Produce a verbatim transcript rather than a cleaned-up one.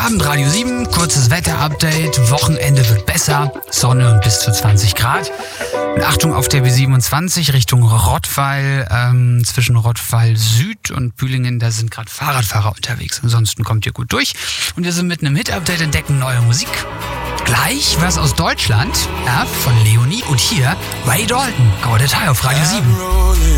Abend, Radio sieben, kurzes Wetterupdate, Wochenende wird besser, Sonne und bis zu zwanzig Grad. Und Achtung auf der B siebenundzwanzig Richtung Rottweil, ähm, zwischen Rottweil Süd und Bühlingen, da sind gerade Fahrradfahrer unterwegs. Ansonsten kommt ihr gut durch. Und wir sind mit einem Hit-Update, entdecken neue Musik. Gleich was aus Deutschland, ja, von Leonie und hier Ray Dalton, Go Detail auf Radio sieben.